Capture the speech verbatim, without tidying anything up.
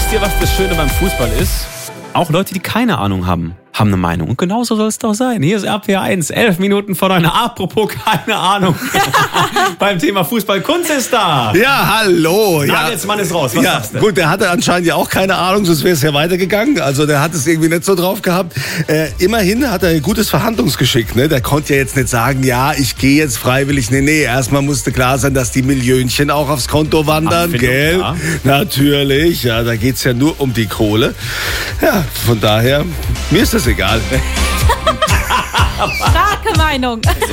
Wisst ihr, was das Schöne beim Fußball ist? Auch Leute, die keine Ahnung haben, haben eine Meinung. Und genauso soll es doch sein. Hier ist R P R eins, elf Minuten vor neun. Apropos keine Ahnung. Beim Thema Fußball. Kunz ist da. Ja, hallo. Nagelsmann ist raus. Was ja, sagst du? Gut, der hatte anscheinend ja auch keine Ahnung, sonst wäre es ja weitergegangen. Also der hat es irgendwie nicht so drauf gehabt. Äh, immerhin hat er ein gutes Verhandlungsgeschick. Ne? Der konnte ja jetzt nicht sagen, ja, ich gehe jetzt freiwillig. Nee, nee, erstmal musste klar sein, dass die Millionchen auch aufs Konto wandern. Anfindung, Gell? ja. Natürlich, ja, da geht's ja nur um die Kohle. Ja, von daher, mir ist das egal. Starke Meinung.